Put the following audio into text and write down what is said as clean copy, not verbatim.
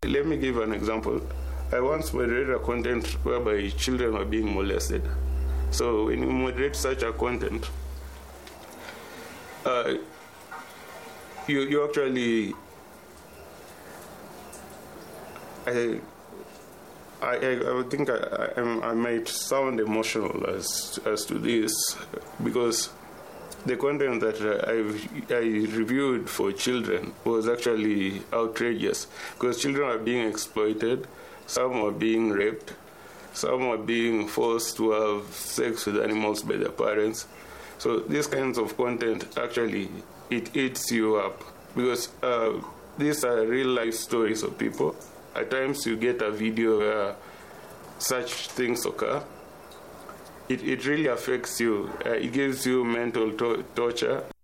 Let me give an example. I once moderated a content whereby children were being molested. So when you moderate such a content, you actually, I think I might sound emotional as to this, because the content that I reviewed for children was actually outrageous, because children are being exploited, some are being raped, some are being forced to have sex with animals by their parents. So these kinds of content, actually, it eats you up, because these are real life stories of people. At times you get a video where such things occur. It really affects you. It gives you mental torture.